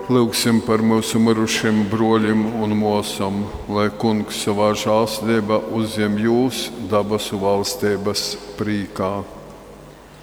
Lūgsim par mūsu mirušiem broļiem un mūsam, lai Kungs savā žēlstībā uzņem jūs debesu valstības prīkā.